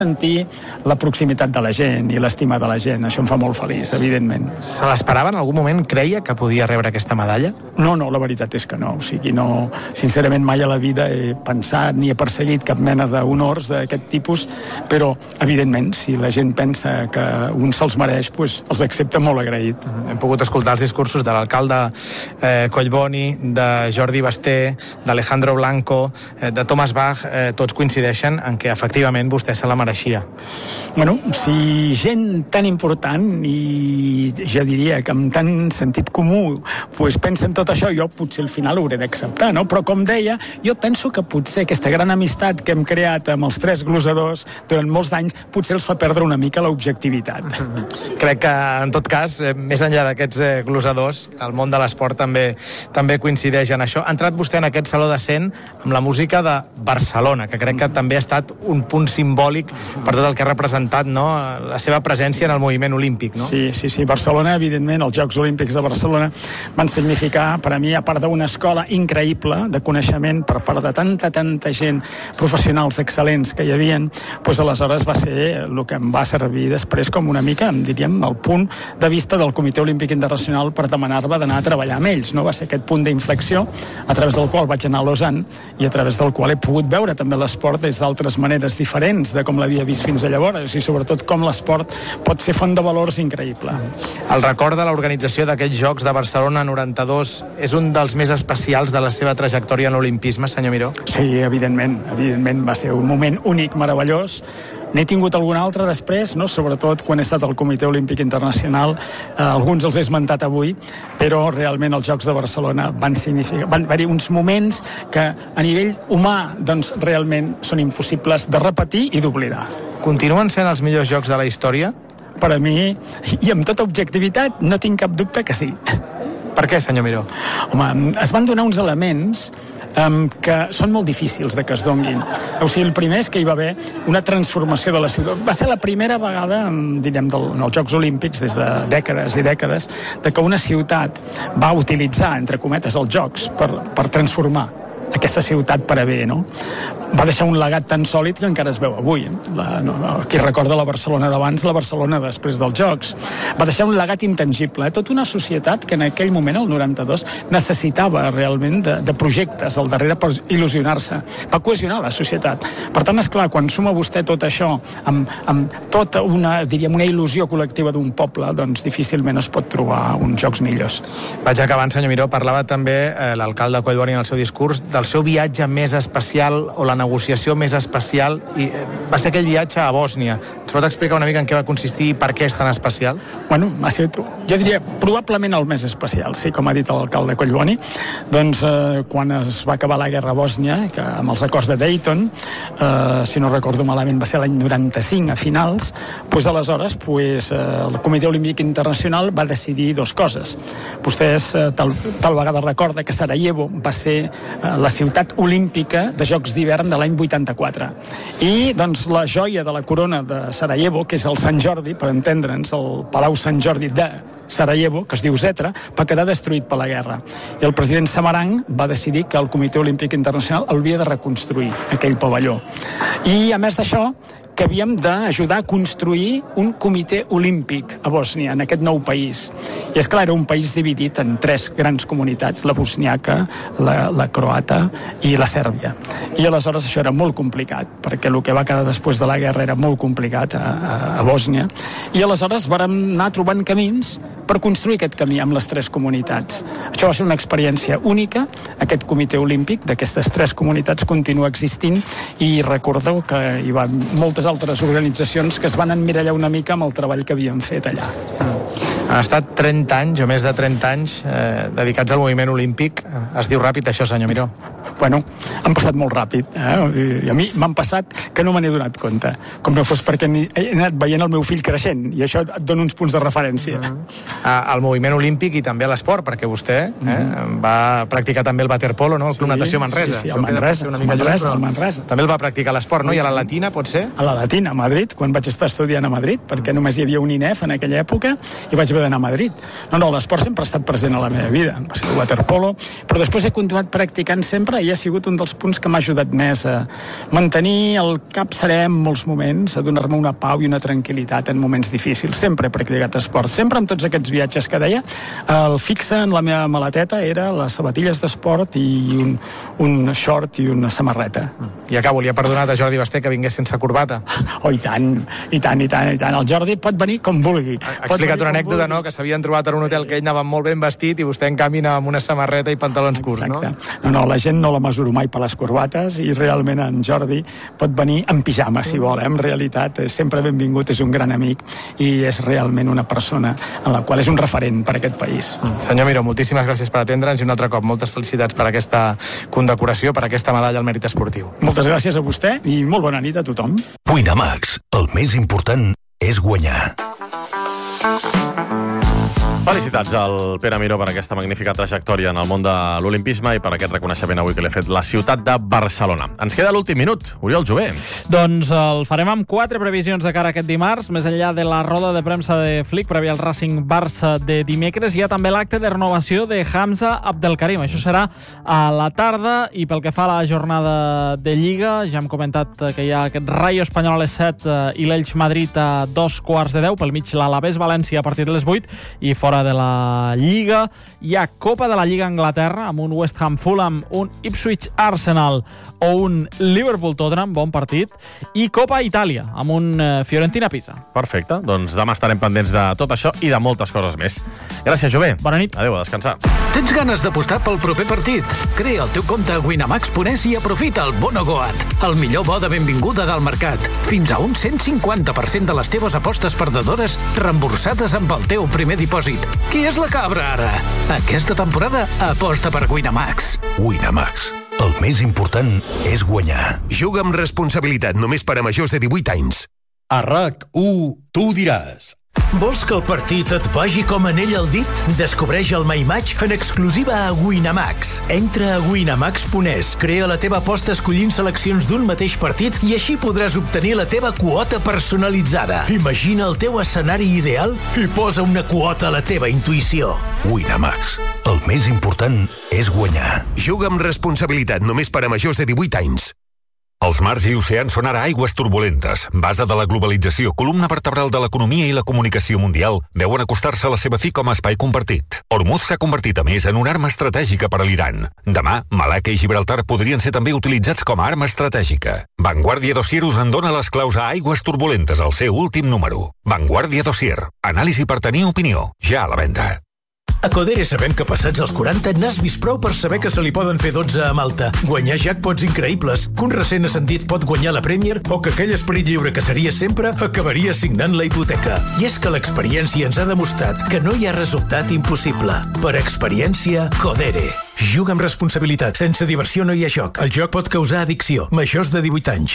sentir la proximitat de la gent i l'estima de la gent. Això em fa molt feliç, evidentment. Se l'esperava en algun moment? Creia que podia rebre aquesta medalla? No, la veritat és que no. O sigui, no, sincerament mai a la vida he pensat ni he perseguit cap mena d'honors d'aquest tipus, però evidentment si la gent pensa que un se'ls mereix, doncs els accepta molt agraït. Hem pogut escoltar els discursos de l'alcalde Collboni, de Jordi Basté, d'Alejandro Blanco, de Thomas Bach, tots coincideixen en que efectivament vostè se la mereixia. Bueno, si gent tan important i jo diria que amb tant sentit comú pues pensa en tot això, jo potser al final ho hauré d'acceptar, no? Però com deia, jo penso que potser aquesta gran amistat que hem creat amb els 3 glosadors durant molts d'anys potser els fa perdre una mica l'objectivitat. Crec que en tot cas, més enllà d'aquests glosadors, el món de l'esport també coincideix en això. Ha entrat vostè en aquest Saló de 100 amb la música de Barcelona, que crec que també ha estat un punt simbòlic per tot el que ha representat, no?, la seva presència en el moviment olímpic, no? Sí. Barcelona, evidentment, els Jocs Olímpics de Barcelona van significar, per a mi, a part d'una escola increïble de coneixement per part de tanta gent, professionals excel·lents que hi havien, doncs aleshores va ser el que em va servir després com una mica, diríem, el punt de vista del Comitè Olímpic Internacional per demanar-me d'anar a treballar amb ells, no? Va ser aquest punt d'inflexió a través del qual vaig anar a Lausanne i a través del qual he pogut veure també l'esport des d'altres maneres diferents de com l'havia vist fins a llavors, i sobretot com l'esport pot ser font de valors increïble. El record de l'organització d'aquests Jocs de Barcelona 92 és un dels més especials de la seva trajectòria en l'olimpisme, senyor Miró? Sí, evidentment, va ser un moment únic, meravellós. N'he tingut algun altre després, no? Sobretot quan he estat al Comitè Olímpic Internacional, alguns els he esmentat avui, però realment els Jocs de Barcelona van haver-hi uns moments que a nivell humà doncs realment són impossibles de repetir i d'oblidar. Continuen sent els millors Jocs de la història? Per a mi, i amb tota objectivitat, no tinc cap dubte que sí. Per què, senyor Miró? Home, es van donar uns elements que són molt difícils de que es donguin. O sigui, el primer és que hi va haver una transformació de la ciutat. Va ser la primera vegada, diríem, en els Jocs Olímpics, des de dècades i dècades, de que una ciutat va utilitzar, entre cometes, els Jocs per transformar aquesta ciutat per a bé, no? Va deixar un legat tan sòlid que encara es veu avui. Qui recorda la Barcelona d'abans, la Barcelona després dels Jocs. Va deixar un legat intangible. Tota una societat que en aquell moment, el 92, necessitava realment de projectes al darrere per il·lusionar-se. Va cohesionar la societat. Per tant, esclar, quan suma vostè tot això amb tota una, diríem, una il·lusió col·lectiva d'un poble, doncs difícilment es pot trobar uns Jocs millors. Vaig acabant, senyor Miró. Parlava també l'alcalde Collboni en el seu discurs del seu viatge més especial o la negociació més especial, i va ser aquell viatge a Bòsnia. Ens pot explicar una mica en què va consistir i per què és tan especial? Bueno, ha sigut, jo diria, probablement el més especial, sí, com ha dit l'alcalde Collboni. Doncs quan es va acabar la guerra a Bòsnia, que amb els acords de Dayton, si no recordo malament va ser l'any 95 a finals, doncs aleshores el Comitè Olímpic Internacional va decidir dues coses. Vostès tal vegada recorda que Sarajevo va ser la ciutat olímpica de Jocs d'hivern de l'any 84. I doncs la joia de la corona de Sarajevo, que és el Sant Jordi, per entendre'ns, el Palau Sant Jordi de Sarajevo, que es diu Zetra, va quedar destruït per la guerra. I el president Samaranch va decidir que el Comitè Olímpic Internacional hauria de reconstruir aquell pavelló. I a més d'això, que havíem d'ajudar a construir un comitè olímpic a Bòsnia, en aquest nou país. I és clar, era un país dividit en 3 grans comunitats, la bosniaca, la croata i la sèrbia. I aleshores això era molt complicat, perquè el que va quedar després de la guerra era molt complicat a Bòsnia. I aleshores vàrem anar trobant camins per construir aquest camí amb les 3 comunitats. Això va ser una experiència única. Aquest comitè olímpic d'aquestes 3 comunitats continua existint i recordeu que hi va moltes altres organitzacions que es van emmirallar una mica amb el treball que havíem fet allà. Han estat 30 anys o més de 30 anys dedicats al moviment olímpic. Es diu ràpid això, senyor Miró? Bueno, han passat molt ràpid. I a mi m'han passat que no me n'he donat compte. Com no fos perquè he anat veient el meu fill creixent, i això et dona uns punts de referència. Al moviment olímpic i també a l'esport, perquè vostè va practicar també el waterpolo, no? El Club Natació Manresa. Sí, el Manresa. També el va practicar a l'esport, no? I a la Latina, pot ser? A la Latina, a Madrid, quan vaig estar estudiant a Madrid, perquè només hi havia un INEF en aquella època, i vaig haver d'anar a Madrid. No, l'esport sempre ha estat present a la meva vida. Va ser el waterpolo, però després he continuat practicant sempre i i ha sigut un dels punts que m'ha ajudat més a mantenir el cap serè en molts moments, a donar-me una pau i una tranquil·litat en moments difícils. Sempre he practicat esport, sempre amb tots aquests viatges que deia, el fixe en la meva maleteta era les sabatilles d'esport i un short i una samarreta. I acabo, li ha perdonat a Jordi Basté que vingués sense corbata? Oh, i tant. El Jordi pot venir com vulgui. Ha explicat una anècdota, no?, que s'havien trobat en un hotel que ell anava molt ben vestit i vostè, en canvi, anava amb una samarreta i pantalons curts, no? No, la gent no la mesuro mai per les corbates i realment en Jordi pot venir en pijama, si vol. En realitat, és sempre benvingut, és un gran amic i és realment una persona en la qual és un referent per a aquest país. Senyor Miró, moltíssimes gràcies per atendre'ns i un altre cop moltes felicitats per aquesta condecoració, per aquesta medalla al mèrit esportiu. Moltes gràcies a vostè i molt bona nit a tothom. Winamax, el més important és guanyar. Felicitats al Pere Miró per aquesta magnífica trajectòria en el món de l'olimpisme i per aquest reconeixement avui que li ha fet la ciutat de Barcelona. Ens queda l'últim minut. Oriol Jové. Doncs el farem amb 4 previsions de cara a aquest dimarts. Més enllà de la roda de premsa de Flick prèvia al Racing Barça de dimecres, hi ha també l'acte de renovació de Hamza Abdelkarim. Això serà a la tarda i pel que fa a la jornada de Lliga, ja hem comentat que hi ha aquest Rayo Espanyol a les 7 i l'Elx Madrid a 2:15. Pel mig l'Alavés València a partir de les 8 i fora de la Lliga hi ha Copa de la Lliga Anglaterra amb un West Ham Fulham, un Ipswich Arsenal o un Liverpool Tottenham, bon partit, i Copa Itàlia amb un Fiorentina Pisa. Perfecte, doncs demà estarem pendents de tot això i de moltes coses més. Gràcies, Jové. Bona nit. Adéu, a descansar. Tens ganes d'apostar pel proper partit? Crea el teu compte a winamax.es i aprofita el Bono Goat, el millor bo de benvinguda del mercat. Fins a un 150% de les teves apostes perdedores reemborsades amb el teu primer dipòsit. Qui és la cabra, ara? Aquesta temporada aposta per Winamax. Winamax. El més important és guanyar. Juga amb responsabilitat només per a majors de 18 anys. A RAC1, tu diràs. Vols que el partit et vagi com anell al dit? Descobreix el My Match en exclusiva a Winamax. Entra a winamax.es, crea la teva aposta escollint seleccions d'un mateix partit i així podràs obtenir la teva quota personalitzada. Imagina el teu escenari ideal i posa una quota a la teva intuïció. Winamax. El més important és guanyar. Juga amb responsabilitat només per a majors de 18 anys. Els mars i oceans són ara aigües turbulentes. Base de la globalització, columna vertebral de l'economia i la comunicació mundial, veuen acostar-se a la seva fi com a espai compartit. Hormuz s'ha convertit, a més, en una arma estratègica per a l'Iran. Demà, Malacca i Gibraltar podrien ser també utilitzats com a arma estratègica. Vanguardia Dossier us en dona les claus a aigües turbulentes al seu últim número. Vanguardia Dossier. Anàlisi per tenir opinió. Ja a la venda. A Codere sabem que passats els 40 n'has vist prou per saber que se li poden fer 12 a Malta, guanyar jackpots increïbles, que un recent ascendit pot guanyar la Premier o que aquell esperit lliure que seria sempre acabaria signant la hipoteca. I és que l'experiència ens ha demostrat que no hi ha resultat impossible. Per experiència, Codere. Juga amb responsabilitat. Sense diversió no hi ha joc. El joc pot causar addicció. Majors de 18 anys.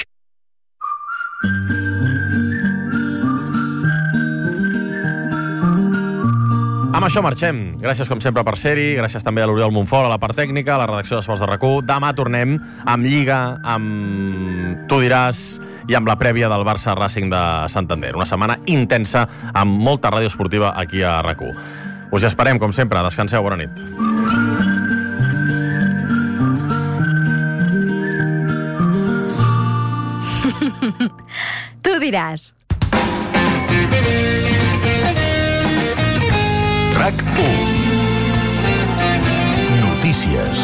Amb això marxem. Gràcies, com sempre, per ser-hi. Gràcies també a l'Oriol Montfort, a la part tècnica, a la redacció d'Esports de RAC1. Demà tornem amb Lliga, amb Tu diràs i amb la prèvia del Barça Racing de Santander. Una setmana intensa amb molta ràdio esportiva aquí a RAC1. Us hi esperem, com sempre. Descanseu, bona nit. Tu diràs. RAC1. Notícies.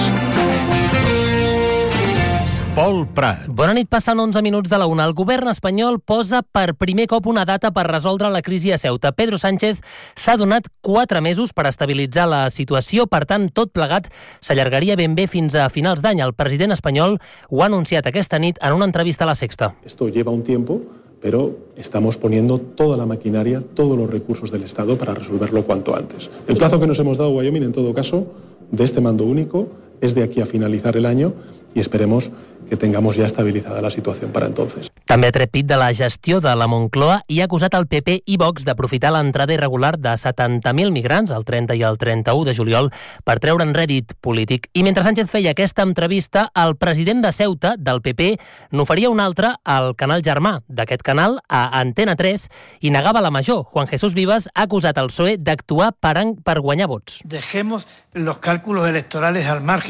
Pol Prat. Bona nit, passen 11 minuts de la 1. El govern espanyol posa per primer cop una data per resoldre la crisi a Ceuta. Pedro Sánchez s'ha donat 4 mesos per estabilitzar la situació, per tant, tot plegat s'allargaria ben bé fins a finals d'any. El president espanyol ho ha anunciat aquesta nit en una entrevista a La Sexta. Esto lleva un tiempo, pero estamos poniendo toda la maquinaria, todos los recursos del Estado para resolverlo cuanto antes. El plazo que nos hemos dado, Wyoming, en todo caso, de este mando único, es de aquí a finalizar el año y esperemos que tengamos ya estabilizada la situación para entonces. També ha tret pit de la gestió de la Moncloa i ha acusat el PP i Vox d'aprofitar l'entrada irregular de 70.000 migrants el 30 i el 31 de juliol per treure'n rèdit polític. I mentre Sánchez feia aquesta entrevista, el president de Ceuta, del PP, n'oferia una altra al canal germà d'aquest canal, a Antena 3, i negava la major. Juan Jesús Vivas ha acusat el PSOE d'actuar per guanyar vots. Dejemos los cálculos electorales al margen.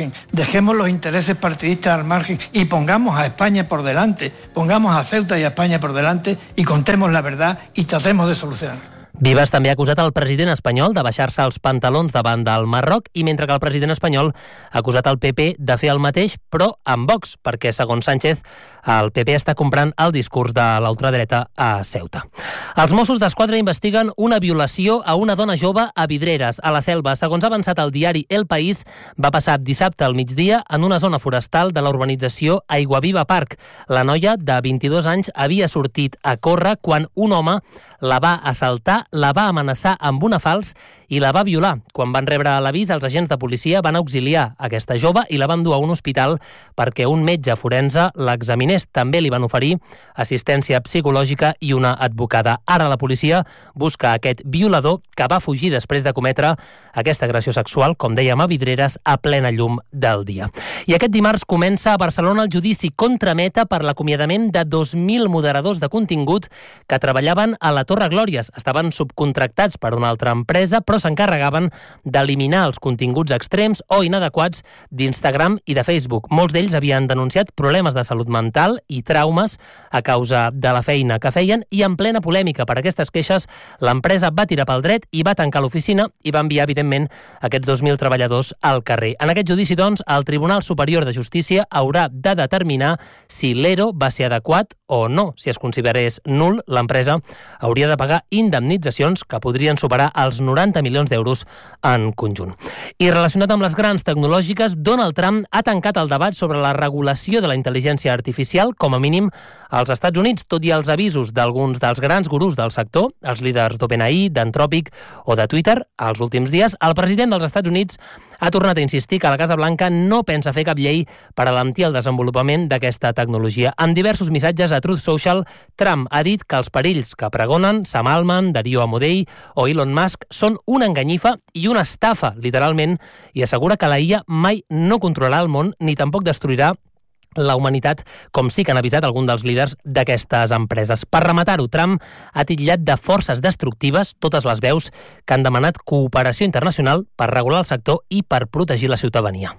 margen, dejemos los intereses partidistas al margen y pongamos a España por delante, pongamos a Ceuta y a España por delante y contemos la verdad y tratemos de solucionar. Vives també ha acusat el president espanyol de baixar-se els pantalons davant del Marroc i mentre que el president espanyol ha acusat el PP de fer el mateix, però amb Vox, perquè, segons Sánchez, el PP està comprant el discurs de l'ultradreta a Ceuta. Els Mossos d'Esquadra investiguen una violació a una dona jove a Vidreres, a la Selva. Segons ha avançat el diari El País, va passar dissabte al migdia en una zona forestal de la urbanització Aiguaviva Park. La noia, de 22 anys, havia sortit a córrer quan un home la va assaltar, la va amenaçar amb una falç i la va violar. Quan van rebre l'avís, els agents de policia van auxiliar aquesta jove i la van dur a un hospital perquè un metge forense l'examinés. També li van oferir assistència psicològica i una advocada. Ara la policia busca aquest violador que va fugir després de cometre aquesta agressió sexual, com dèiem, a Vidreres, a plena llum del dia. I aquest dimarts comença a Barcelona el judici contra Meta per l'acomiadament de 2.000 moderadors de contingut que treballaven a la Torre Glòries. Estaven subcontractats per una altra empresa, però s'encarregaven d'eliminar els continguts extrems o inadequats d'Instagram i de Facebook. Molts d'ells havien denunciat problemes de salut mental i traumes a causa de la feina que feien i en plena polèmica per aquestes queixes, l'empresa va tirar pel dret i va tancar l'oficina i va enviar, evidentment, aquests 2.000 treballadors al carrer. En aquest judici, doncs, el Tribunal Superior de Justícia haurà de determinar si l'ERO va ser adequat o no. Si es considerés nul, l'empresa hauria de pagar indemnitzacions que podrien superar els 90 milions d'euros en conjunt. I relacionat amb les grans tecnològiques, Donald Trump ha tancat el debat sobre la regulació de la intel·ligència artificial, com a mínim als Estats Units, tot i els avisos d'alguns dels grans gurús del sector, els líders d'OpenAI, d'Anthropic o de Twitter. Els últims dies, el president dels Estats Units ha tornat a insistir que la Casa Blanca no pensa fer cap llei per alentir el desenvolupament d'aquesta tecnologia. En diversos missatges a Truth Social, Trump ha dit que els perills que pregonen Sam Altman, Darío Amodei o Elon Musk són una enganyifa i una estafa, literalment, i assegura que la IA mai no controlarà el món ni tampoc destruirà la humanitat, com sí que han avisat alguns dels líders d'aquestes empreses. Per rematar-ho, Trump ha titllat de forces destructives totes les veus que han demanat cooperació internacional per regular el sector i per protegir la ciutadania.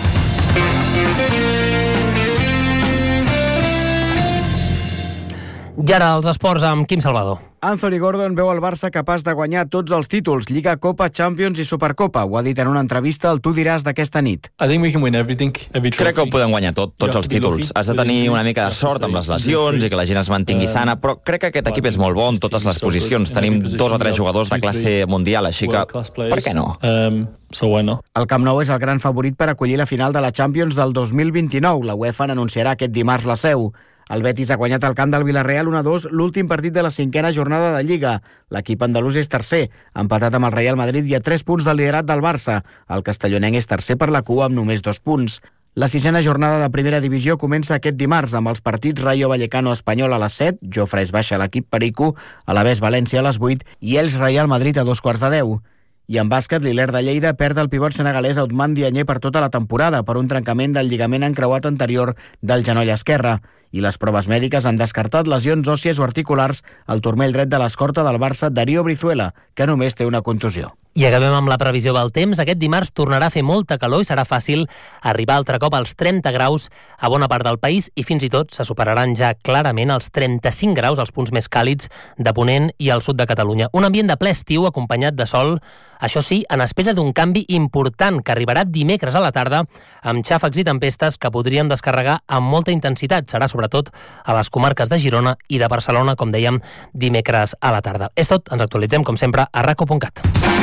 I ara els esports amb Quim Salvador. Anthony Gordon veu el Barça capaç de guanyar tots els títols, Lliga, Copa, Champions i Supercopa. Ho ha dit en una entrevista al Tu diràs d'aquesta nit. Crec que ho podem guanyar tots els títols. Has de tenir una mica de sort amb les lesions i que la gent es mantingui sana, però crec que aquest equip és molt bo en totes les posicions. Tenim 2 o 3 jugadors de classe mundial, així que per què no? El Camp Nou és el gran favorit per acollir la final de la Champions del 2029. La UEFA n'anunciarà aquest dimarts la seu. El Betis ha guanyat al camp del Villarreal 1-2 l'últim partit de la 5a jornada de Lliga. L'equip andalús és tercer, empatat amb el Real Madrid i a 3 punts del liderat del Barça. El castellonenc és tercer per la cua amb només 2 punts. La 6a jornada de primera divisió comença aquest dimarts amb els partits Rayo Vallecano Espanyol a les 7, Jofre es baixa l'equip Perico, Alavés València a les 8 i Elx Real Madrid a 2:15. I en bàsquet, l'Hiler de Lleida perd el pivot senegalès Ousmane Diagne per tota la temporada per un trencament del lligament encreuat anterior del genoll esquerre. I les proves mèdiques han descartat lesions òssies o articulars al turmell dret de l'escorta del Barça Darío Brizuela, que només té una contusió. I acabem amb la previsió del temps. Aquest dimarts tornarà a fer molta calor i serà fàcil arribar altre cop als 30 graus a bona part del país i fins i tot se superaran ja clarament els 35 graus als punts més càlids de Ponent i al sud de Catalunya. Un ambient de ple estiu acompanyat de sol, això sí, en espera d'un canvi important que arribarà dimecres a la tarda amb xàfecs i tempestes que podrien descarregar amb molta intensitat. Serà sobretot a les comarques de Girona i de Barcelona, com dèiem, dimecres a la tarda. És tot, ens actualitzem com sempre a raco.cat.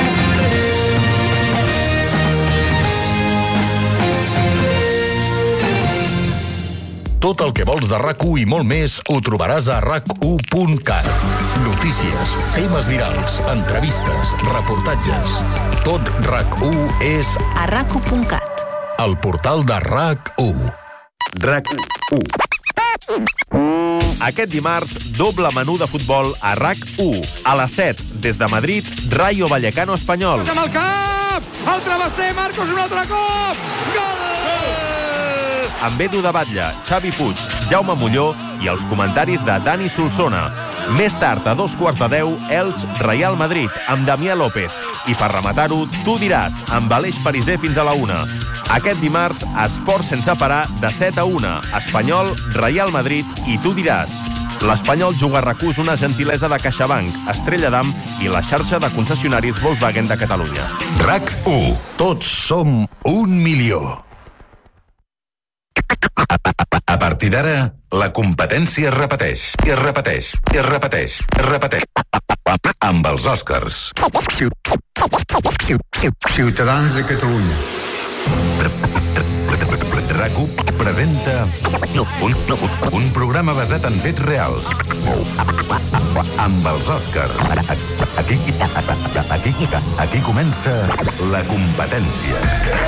Tot el que vols de RAC1 i molt més ho trobaràs a rac1.cat. Notícies, temes virals, entrevistes, reportatges. Tot RAC1 és a rac1.cat. El portal de RAC1. RAC1. Aquest dimarts, doble menú de futbol a RAC1. A les 7, des de Madrid, Rayo Vallecano Espanyol. Amb el cap! El travesser, Marcos, un altre cop! Gol! Amb Edu de Batlle, Xavi Puig, Jaume Molló i els comentaris de Dani Solsona. Més tard, a 9:15, Elx Real Madrid, amb Damià López. I per rematar-ho, Tu diràs, amb Aleix Pariser fins a la 1. Aquest dimarts, esport sense parar de 7 a 1. Espanyol, Real Madrid i tu diràs. L'Espanyol juga a RAC1 és una gentilesa de CaixaBank, Estrella d'Am i la xarxa de concessionaris Volkswagen de Catalunya. RAC1. Tots som 1 milió. A partir d'ara, la competència es repeteix, i es repeteix, i es repeteix, i es repeteix. Amb els Oscars. Ciutadans de Catalunya. RAC1 presenta un programa basat en fets reals. Amb els Oscars. Aquí comença la competència.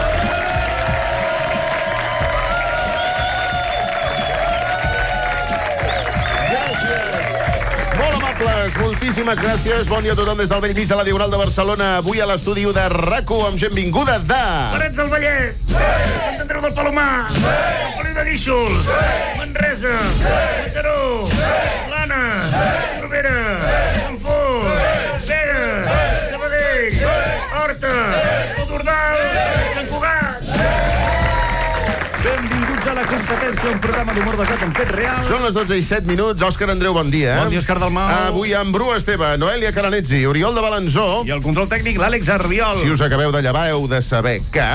Moltíssimes gràcies. Bon dia a tothom des del bell mig de la Diagonal de Barcelona. Avui a l'estudi de RAC1 amb gent vinguda de... Parets del Vallès, Sant Andreu del Palomar, Sant Feliu de Guíxols, Manresa, Mataró, Plana, Corbera, Sant Fos, Begues, Sabadell, Horta, Pordal, Sant Cugat. Benvinguts a la competència, un programa d'humor basat en fets reals. Són les 12:07. Òscar Andreu, bon dia. Bon dia, Òscar Dalmau. Avui amb Bru Esteve, Noelia Caranetzi, Oriol de Balanzó. I el control tècnic, l'Àlex Arbiol. Si us acabeu de llevar, heu de saber que...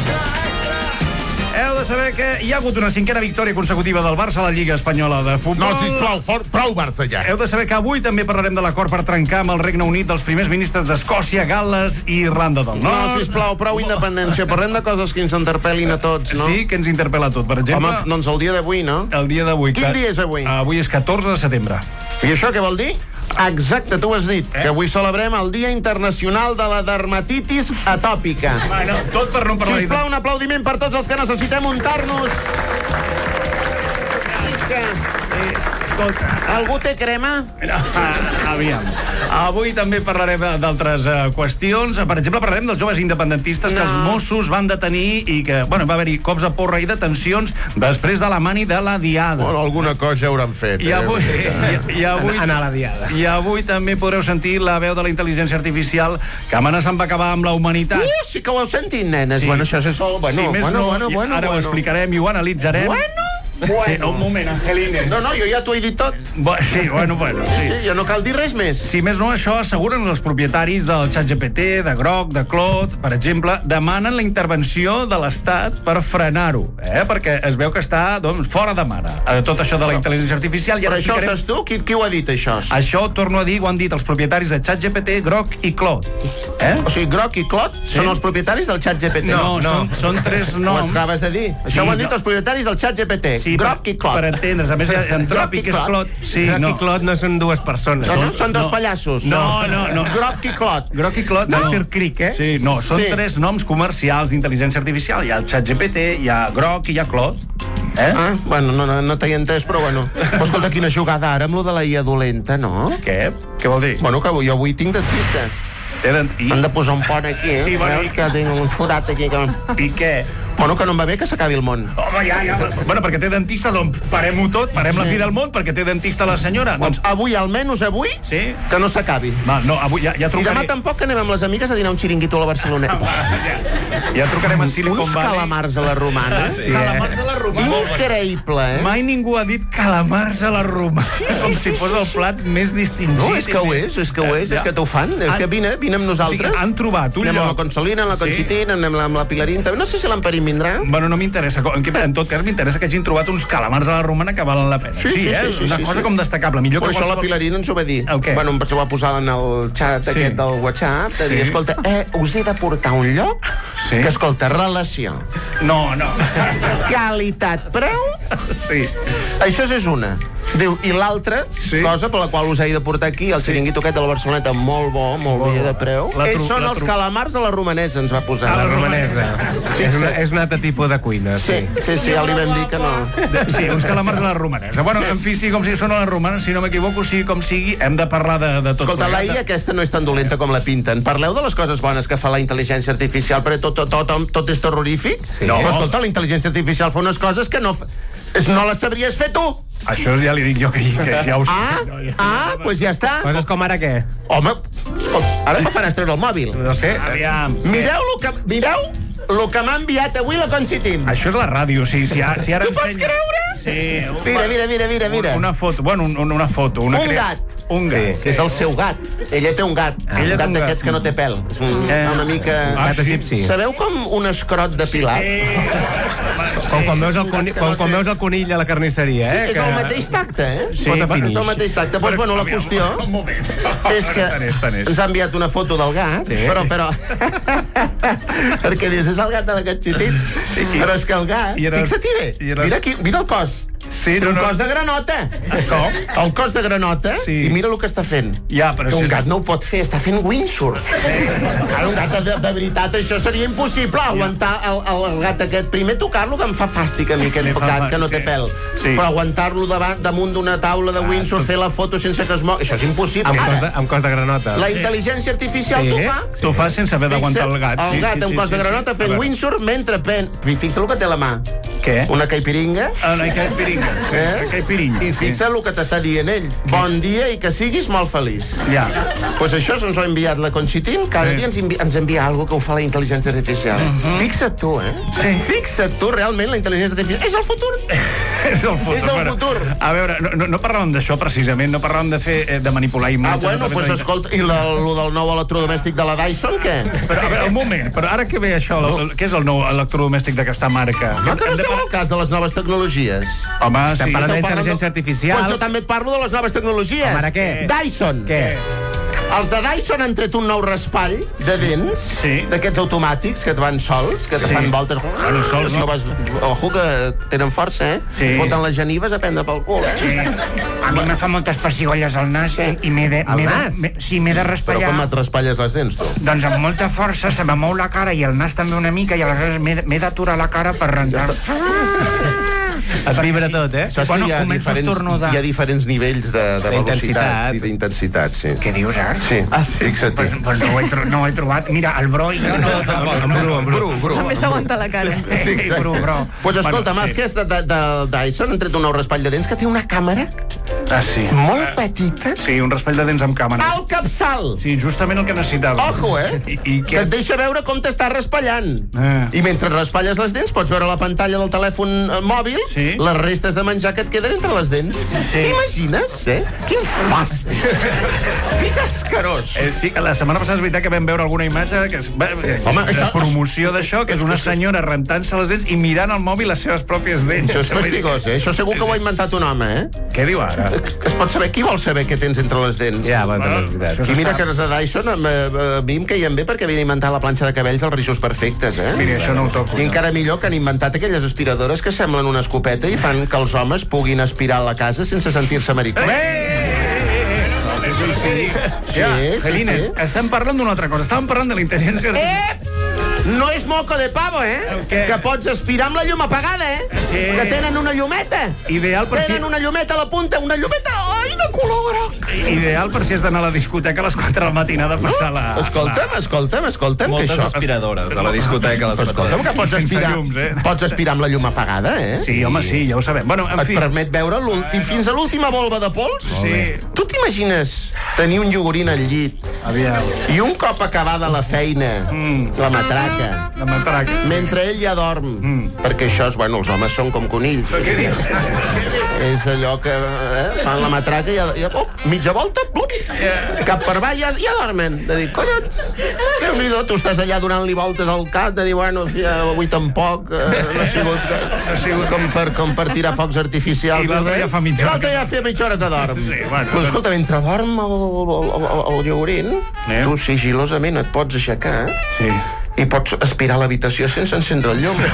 Heu de saber que hi ha hagut una 5a victòria consecutiva del Barça a la Lliga Espanyola de Futbol. No, sisplau, prou Barça ja. Heu de saber que avui també parlarem de l'acord per trencar amb el Regne Unit dels primers ministres d'Escòcia, Gal·les i Irlanda del Nord. No, sisplau, prou independència. Parlem de coses que ens interpel·lin a tots, no? Sí, que ens interpel·la a tot. Per exemple... Home, doncs el dia d'avui, no? El dia d'avui. Quin dia és avui? Avui és 14 de setembre. I això què vol dir? Exacte, tu has dit, que avui celebrem el Dia Internacional de la Dermatitis Atòpica. Bueno, tot per no parlar... Sisplau, un aplaudiment per tots els que necessitem untar-nos. Escolta. Algú té crema? Aviam. Avui també parlarem d'altres qüestions. Per exemple, parlarem dels joves independentistes que els Mossos van detenir i que, bueno, va haver-hi cops a porra i detencions després de la mani de la Diada. Bueno, alguna cosa hauran fet. I avui, anar a la Diada. I avui també podreu sentir la veu de la intel·ligència artificial que amenacen va acabar amb la humanitat. Sí que ho heu sentit, nenes. Sí. Bueno, això és sol. Bueno, ara ho explicarem i ho analitzarem. Bueno. Sí, un moment, Angelines. No, jo ja t'ho he dit tot. Sí, bueno. Sí, ja no cal dir res més. Si més no, això asseguren els propietaris del ChatGPT, de Grok, de Claude, per exemple, demanen la intervenció de l'Estat per frenar-ho, perquè es veu que està, doncs, fora de mare. Tot això de la intel·ligència artificial... Però això ho saps tu? Qui ho ha dit, això? Això, torno a dir, ho han dit els propietaris de ChatGPT, Grok i Claude. O sigui, Grok i Claude són els propietaris del ChatGPT? No, són tres noms. Ho acabes de dir. Això ho han dit els propietaris del ChatGPT. Sí, Grok i Claude. Per entendre's, a més, Antròpic és Claude. Sí, Grok i Claude no són dues persones. Són dos pallassos. No. Grok i Claude. Grok i Claude del Sir Cric, Sí, no, són tres noms comercials d'intel·ligència artificial. Hi ha el ChatGPT, hi ha Grok i hi ha Claude. Bueno, no t'he entès, però bueno. Escolta, quina jugada ara amb lo de la IA dolenta, no? Què? Què vol dir? Bueno, que jo avui tinc dentista. Hem de posar un pont aquí, Sí, bueno, veus que tinc un forat aquí. I què? Bueno, que no em va bé que s'acabi el món. Home, ja. Bueno, perquè té dentista, doncs parem-ho tot, parem la fi del món, perquè té dentista la senyora. Doncs avui, almenys avui, que no s'acabi. No, avui ja trucaré... I demà tampoc que anem amb les amigues a dinar un xiringuito a la Barceloneta. Ja trucarem a Silicon Valley. Uns calamars a la romana. Calamars a la romana. Increïble, Mai ningú ha dit calamars a la romana. Com si fos el plat més distingit. No, és que ho és, és que t'ho fan. És que vine amb nosaltres. O sigui, han trobat un lloc. Anem amb la Consolina, amb la Conchitina, anem amb la Pilarín. No sé si l'Amperín vindrà. Bueno, no m'interessa. En tot cas, m'interessa que hagin trobat uns calamars a la romana que valen la pena. Sí. Una cosa com destacable. Millor que això la Pilarín ens ho va dir. El què? Bueno, ens ho va posar en el xat aquest del WhatsApp, de dir, escolta, us he de portar un lloc que, escolta, relació. No. Qualitat-preu. Sí. Això és una. Diu, i l'altra cosa per la qual us he de portar aquí, el xiringuito aquest de la Barceloneta, molt bo, molt bé de preu, són els calamars de la romanesa, ens va posar. La romanesa. És un altre tipus de cuina. Sí, ja li vam dir que no. Sí, uns calamars a la romanesa. Bueno, en fi, sí, com si són a la romana, si no m'equivoco, sí, com sigui, hem de parlar de tot. Escolta, la IA aquesta no és tan dolenta com la pinten. Parleu de les coses bones que fa la intel·ligència artificial, perquè tot és terrorífic? No. Però escolta, la intel·ligència artificial fa unes coses que no les sabries fer tu. Això ja li dic jo que ja ho sé. Doncs ja està. Coses com ara què? Home, escolta, ara me fan estreure el mòbil. No sé. Aviam. Mireu el que m'ha enviat avui la Conchitín. Això és la ràdio, sí. Si ara tu pots creure? Sí. Mira. Una foto, una foto. Un gat. Sí, que és el seu gat. Ella té un gat. Un gat d'aquests que no té pèl. És una mica... Gat egipci. Sabeu com un escrot depilat? Com quan veus el conill a la carnisseria, eh? És el mateix tacte, eh? Sí, és el mateix tacte. Doncs, bueno, la qüestió és que ens ha enviat una foto del gat, però... perquè dius, és el gat de la Conchitín. Però és que el gat... Fixa-t'hi bé. Mira el cos. Té un cos de granota. Com? El cos de granota, i mira el que està fent. Que un gat no ho pot fer, està fent windsurf. Un gat de veritat, això seria impossible, aguantar el gat aquest. Primer tocar-lo, que em fa fàstic a mi, aquest gat que no té pèl. Però aguantar-lo damunt d'una taula de windsurf, fer la foto sense que es mogui, això és impossible. Amb cos de granota. La intel·ligència artificial t'ho fa. T'ho fa sense haver d'aguantar el gat. El gat amb cos de granota fent windsurf mentre fixa el que té a la mà. Què? Una caipiringa. Una caipiringa. I fixa el que t'està dient ell. Bon dia i que siguis molt feliç. Ja. Doncs això ens ho ha enviat la Conchitín. Cada dia ens envia alguna que ho fa la intel·ligència artificial. Fixa't tu, Fixa't tu, realment, la intel·ligència artificial. És el futur. És el futur. A veure, no parlàvem d'això precisament, no parlàvem de manipular imatges. Doncs escolta, i el del nou electrodomèstic de la Dyson, què? Però, a veure, un moment, però ara que ve això, què és el nou electrodomèstic d'aquesta marca? Que no esteu al cas de les noves tecnologies? Home, estem parlant d'intel·ligència artificial. Doncs jo també et parlo de les noves tecnologies. Home, ara què? Dyson. Què? Els de Dyson han tret un nou raspall de dents, d'aquests automàtics que et van sols, que te fan voltes. Sols, no? Ojo, que tenen força, Foten les genives a prendre pel cul, A mi me fa moltes pessigolles al nas i m'he de... Al nas? Sí, m'he de raspallar. Però com et raspalles les dents, tu? Doncs amb molta força se me mou la cara i el nas també una mica i aleshores m'he d'aturar la cara per rentar. Et vibra tot, Saps que hi ha diferents nivells de velocitat i d'intensitat, sí. Què dius, Sí, fixa-t'hi. Pues no ho he trobat. Mira, el Bro i jo no... Bru. També s'aguanta la cara. Sí, exacte. Doncs escolta, Mas, que és del Dyson, han tret un nou raspall de dents que té una càmera molt petita. Sí, un raspall de dents amb càmera. Al capçal! Sí, justament el que necessitava. Ojo, que et deixa veure com t'està raspallant. I mentre raspalles les dents pots veure la pantalla del telèfon mòbil les restes de menjar que et queden entre les dents. T'imagines, Quin fàstic! És escarós! Sí, que la setmana passada és veritat que vam veure alguna imatge de promoció d'això, que és una senyora rentant-se les dents i mirant al mòbil les seves pròpies dents. Això és fastigós, Això segur que ho ha inventat un home, Què diu ara? Es pot saber, qui vol saber què tens entre les dents? Ja, és veritat. I mira que els de Dyson a mi em queien bé perquè havien inventat la planxa de cabells als rizos perfectes, Mira, això no ho toco. I encara millor que han inventat aquelles aspiradores que semblen una escopeta i fan que els homes puguin aspirar a la casa sense sentir-se maricons. Felines, estem parlant d'una altra cosa. Estàvem parlant de la intel·ligència artificial. No és moco de pavo, Que pots aspirar amb la llum apagada, Que tenen una llumeta. Ideal per Tenen una llumeta a la punta, una llumeta, de color groc. Ideal per si has d'anar a la discoteca a les 4 de la matinada a passar la... Escolta'm, moltes que això... aspiradores a la discoteca. Escolta'm, que pots aspirar amb la llum apagada, Sí, home, sí, ja ho sabem. Bueno, en fi... Et permet veure fins a l'última volva de pols? Sí. Tu t'imagines tenir un iogurint al llit i un cop acabada la feina, la matraca, mentre ell ja dorm, perquè això és, els homes són com conills. Què dius? És allò que fan la matraca i mitja volta, cap per avall, ja dormen. De dir, collons, Déu-n'hi-do, tu estàs allà donant-li voltes al cap, de dir, avui tampoc, no ha sigut com per tirar focs artificials. I l'altre ja fa mitja hora. L'altre ja fa mitja hora que dorm. Però escolta, mentre dorm el iogurint, tu sigilosament et pots aixecar i pots aspirar l'habitació sense encendre el llum.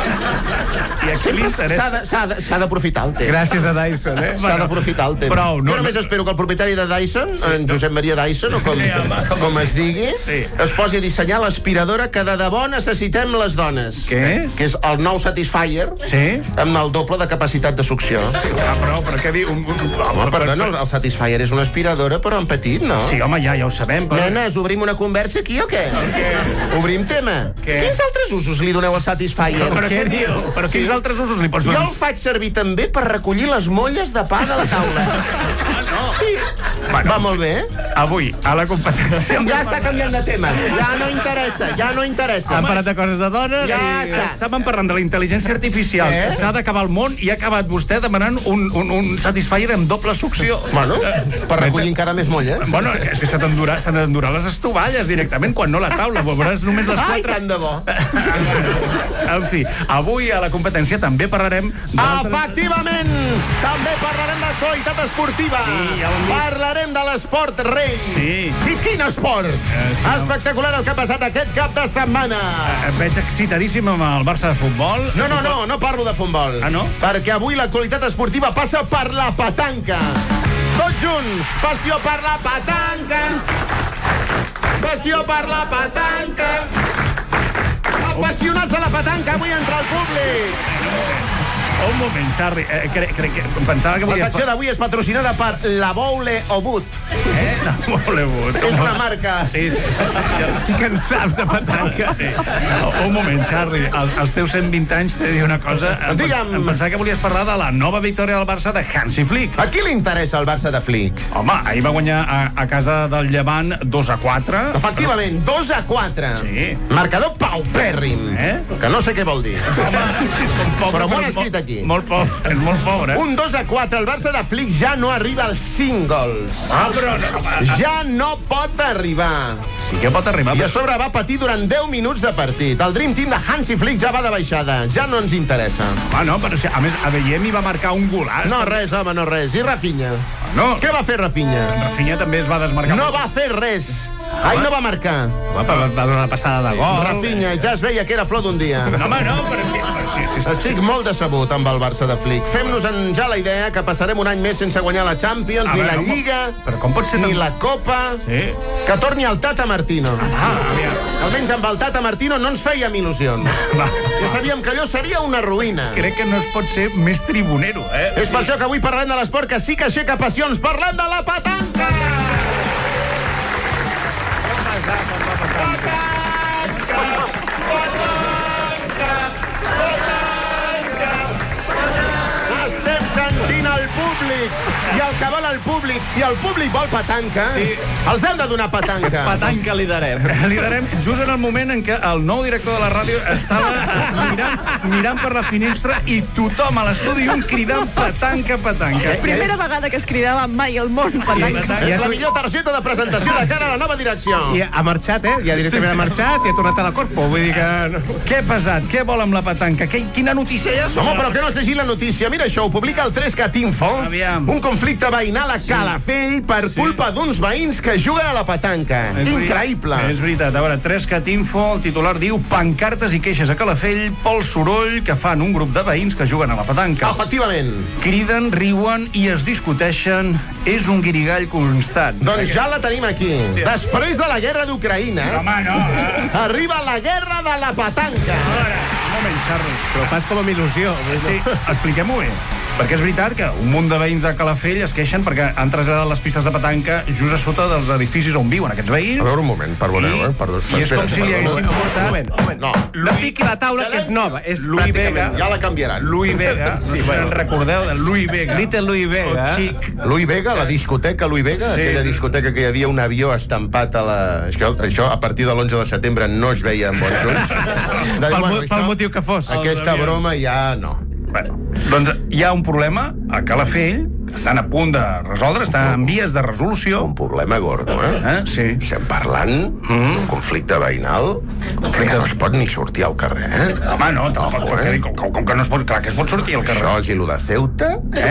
S'ha d'aprofitar el temps. Gràcies a Dyson, S'ha d'aprofitar el temps. Prou, jo només espero que el propietari de Dyson, en Josep Maria Dyson, o com es digui, es posi a dissenyar l'aspiradora que de debò necessitem les dones. Què? Que és el nou Satisfyer, amb el doble de capacitat de succió. Però què diu? Home, perdona, el Satisfyer és una aspiradora, però en petit, no? Sí, home, ja ho sabem. Nenes, obrim una conversa aquí o què? Obrim tema. Quins altres usos li doneu al Satisfyer? Però què diu? Però quins altres usos li pots donar? Jo el faig servir també per recollir les molles de pa de la taula. Sí. Va molt bé, Avui, a la competència... Ja està canviant de tema. Ja no interessa. Han parlat de coses de dones. Ja està. Estàvem parlant de la intel·ligència artificial. S'ha d'acabar el món i ha acabat vostè demanant un Satisfyer amb doble succió. Bueno, per recollir encara més molles. Bueno, és que s'han d'endurar les estovalles directament quan no la taula. Veuràs només les 4... Ai, tant de bo. En fi, avui a la competència també parlarem... Efectivament! També parlarem d'actualitat esportiva. Parlarem de l'esport rei. I quin esport! Espectacular el que ha passat aquest cap de setmana. Et veig excitadíssim amb el Barça de futbol. No parlo de futbol. Ah, no? Perquè avui l'actualitat esportiva passa per la petanca. Tots junts, passió per la petanca. Passió per la petanca. Apassionats de la petanca, avui entra el públic. Un moment, Charlie. Pensava que La secció d'avui és patrocinada per La Boule Obut. La Boule Obut. És una marca. Sí que en saps de petanca. Un moment, Charlie. Els teus 120 anys t'he de dir una cosa. Digue'm. Em pensava que volies parlar de la nova victòria del Barça de Hansi Flick. A qui li interessa el Barça de Flick? Home, ahir va guanyar a casa del Llevant 2-4. Efectivament, 2-4. Sí. Marcador paupèrrim. Que no sé què vol dir. Però m'ho han escrit aquí. Molt pobre, és molt pobre. Un 2-4, el Barça de Flick ja no arriba als 5 gols. Però no. Ja no pot arribar. Sí que pot arribar. I a sobre va patir durant 10 minuts de partit. El Dream Team de Hansi Flick ja va de baixada. Ja no ens interessa. No, però a més, Adeyemi va marcar un golaç. No, res, home, no res. I Rafinha? No. Què va fer Rafinha? Rafinha també es va desmarcar. No va fer res. Ai, no va marcar. Va donar una passada de gol. Rafinha, ja es veia que era flor d'un dia. No, però sí. Estic molt decebut amb el Barça de Flick. Fem-nos-en ja la idea que passarem un any més sense guanyar la Champions, ni la Lliga, ni la Copa. Que torni el Tata Martino. Almenys amb el Tata Martino no ens fèiem il·lusions. Ja sabíem que allò seria una ruïna. Crec que no es pot ser més tribunero, És per això que avui parlem de l'esport que sí que aixeca passions. Parlem de la petanca! Estem sentint el públic. I el que vol el públic, si el públic vol petanca, els hem de donar petanca. Petanca li darem. Li darem just en el moment en què el nou director de la ràdio estava mirant per la finestra i tothom a l'estudi cridant petanca. Primera vegada que es cridava mai al món petanca. És la millor targeta de presentació de cara a la nova direcció. I ha marxat, Ja directament ha marxat i ha tornat a la Corpo. Vull dir que... Què ha passat? Què vol amb la petanca? Quina notícia hi ha? Home, però que no has llegit la notícia. Mira això, ho publica el 3cat Info. Un conflicte veïnal a Calafell per culpa d'uns veïns que juguen a la petanca. Increïble. És veritat. A veure, 3cat Info, el titular diu: pancartes i queixes a Calafell pel soroll que fan un grup de veïns que juguen a la petanca. Efectivament. Criden, riuen i es discuteixen. És un guirigall constant. Doncs ja la tenim aquí. Després de la guerra d'Ucraïna, arriba la guerra de la petanca. Un moment, Charlie. Però fas com amb il·lusió. Sí, expliquem-ho bé. Perquè és veritat que un munt de veïns de Calafell es queixen perquè han traslladat les pistes de petanca just a sota dels edificis on viuen aquests veïns. A veure, un moment, perdoneu, I és com si li haguessin portat... Un moment. No piqui la taula, que és nova. És Louis Vega. Ja la canviaran. Louis Vega. Sí, bueno, recordeu de Louis Vega. Little Louis Vega. Louis Vega, la discoteca Louis Vega, aquella discoteca que hi havia un avió estampat a la... Això a partir de l'11 de setembre no es veia amb bons ulls. Pel motiu que fos. Aquesta broma ja no. Bueno, doncs hi ha un problema a Calafell que estan a punt de resoldre, estan en vies de resolució. Un problema gordo, Sí. Estem parlant d'un conflicte veïnal que no es pot ni sortir al carrer, Home, no, com que no es pot... Clar que es pot sortir al carrer. Això és lo de Ceuta?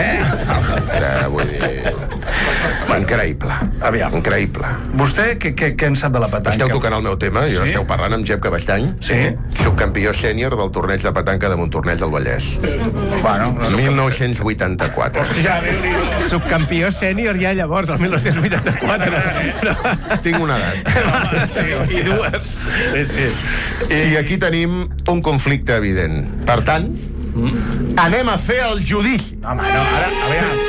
Vull dir... Increïble. Aviam. Increïble. Vostè què en sap de la petanca? Esteu tocant el meu tema, jo esteu parlant amb Jep Cabestany. Sí. Subcampió sènior del torneig de petanca de Montornès del Vallès. Bueno, 1984. Hòstia, subcampió sènior ja llavors, el 1984. Tinc una edat. I dues. Sí. I aquí tenim un conflicte evident. Per tant, anem a fer el judici. Home, no, ara, a veure...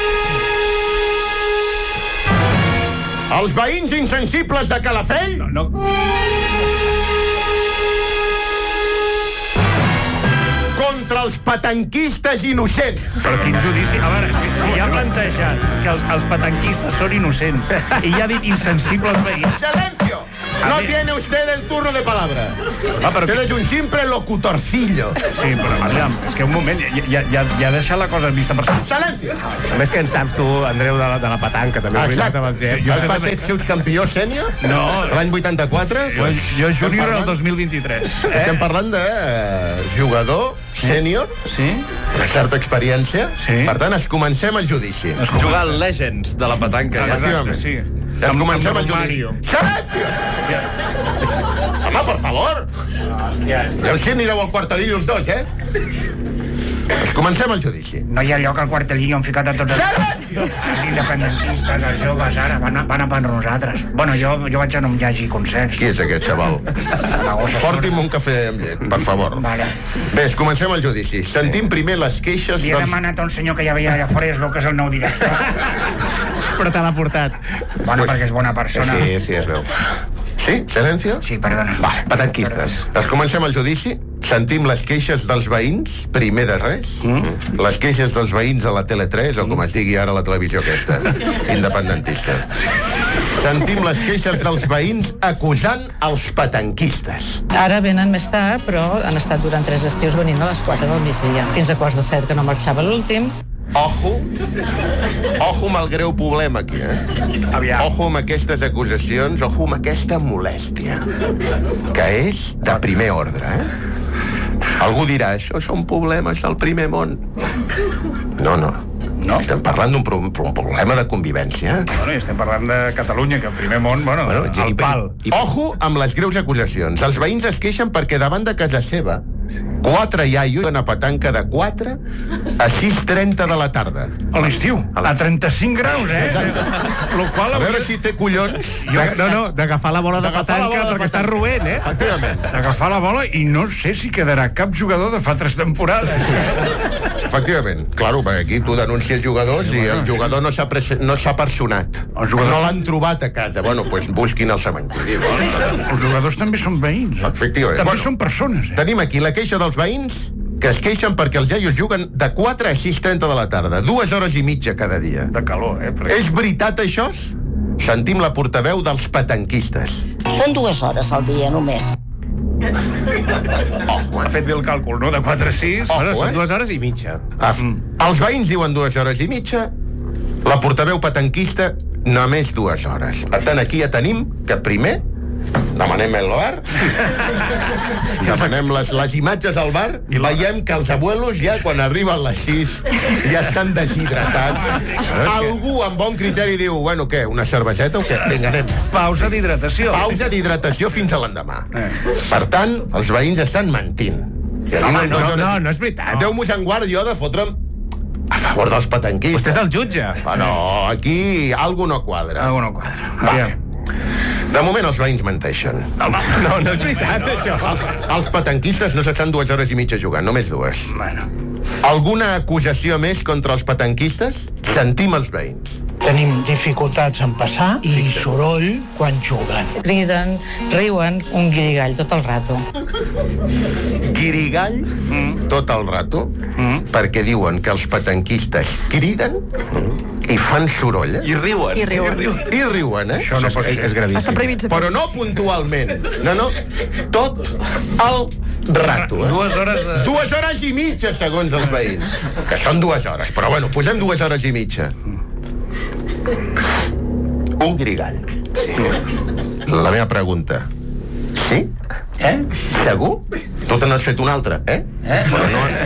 Els veïns insensibles de Calafell... No. contra els petanquistes innocents. Però quin judici... A veure, si ja ha plantejat que els petanquistes són innocents i ja ha dit insensible als veïns... Silencio! No tiene usted el turno de palabra. Usted es un simple locutorcillo. Sí, però, aviam, és que un moment, ja ha deixat la cosa en vista personal. Silencio! A més que en saps tu, Andreu, de la petanca, també. Exacte. Has passat subcampió sènior? No. L'any 84? Jo júnior el 2023. Estem parlant de jugador sènior, una certa experiència. Per tant, comencem el judici. Jugar al Legends de la petanca. Efectivament. Sí. Comencem el judici. Silencio! Home, per favor! Hòstia, I el sí anireu al quartadillo els dos, Comencem el judici. no hi ha lloc al quartelillo, han ficat a tots els independentistes, els joves, ara, van a per nosaltres. Bueno, jo vaig a no hi hagi consens. Qui és aquest xaval? Porti'm un cafè amb llet, per favor. Vale. Bé, comencem el judici. Sentim primer les queixes Li he demanat a un senyor que ja veia allà fora i es veu que és el nou director. Però te l'ha portat. Bueno, perquè és bona persona. Sí, es veu. Sí? Silencio? Sí, perdona. Vale, petanquistes. Comencem el judici. Sentim les queixes dels veïns, primer de res. Les queixes dels veïns a la Tele3, o com es digui ara la televisió aquesta, independentista. Sentim les queixes dels veïns acusant els petanquistes. Ara venen més tard, però han estat durant 3 estius venint a les 4 del migdia, fins a 6:45, que no marxava l'últim. Ojo amb el greu problema aquí, Ojo amb aquestes acusacions, ojo amb aquesta molèstia, que és de primer ordre, Algú dirà, això són problemes del primer món. No. Estem parlant d'un problema de convivència. Bueno, i estem parlant de Catalunya, que el primer món, el pal. Ojo amb les greus acusacions. Els veïns es queixen perquè davant de casa seva 4 iaios en a petanca de 4 a 6:30 de la tarda. A l'estiu, a 35 graus, A veure si té collons. D'agafar la bola de petanca perquè està roent, Efectivament. D'agafar la bola i no sé si quedarà cap jugador de fa 3 temporades. Efectivament. Claro, perquè aquí tu denuncies jugadors i el jugador no s'ha personat. No l'han trobat a casa. Bueno, doncs busquin el cementiri. Els jugadors també són veïns. Efectivament. També són persones. Tenim aquí la queixa dels veïns que es queixen perquè els iaios juguen de 4 a 6:30 de la tarda, 2 hores i mitja cada dia. De calor, És veritat això? Sentim la portaveu dels petanquistes. Són 2 hores al dia només. Ha fet bé el càlcul, no? De 4 a 6. Són 2 hores i mitja. Els veïns diuen 2 hores i mitja, la portaveu petanquista només 2 hores. Per tant, aquí ja tenim que primer demanem el bar, demanem les imatges al bar, i veiem que els abuelos ja quan arriben les 6 ja estan deshidratats. Algú amb bon criteri diu, bueno, què, una cerveseta o què? Vinga, anem. Pausa d'hidratació. Pausa d'hidratació fins a l'endemà. Per tant, els veïns estan mentint. No és veritat. Déu-nos en guard jo de fotre'm a favor dels petanquistes. Vostè és el jutge. No, aquí algú no quadra. Algú no quadra. Va. De moment els veïns menteixen. No és veritat, això. Els petanquistes no s'estan 2 hores i mitja jugant, només 2. Alguna acusació més contra els petanquistes? Sentim els veïns. Tenim dificultats en passar i soroll quan juguen. Criden, riuen, un guirigall tot el rato. Guirigall tot el rato? Perquè diuen que els petanquistes criden i fan soroll, I riuen. I riuen, Això no pot, és gravíssim. Però no puntualment. No. Tot el rato, 2 hores de... 2 hores i mitja, segons els veïns. Que són 2 hores, però bueno, posem 2 hores i mitja. Un grigall. La meva pregunta. Sí? Segur? Tu te n'has fet un altre, Però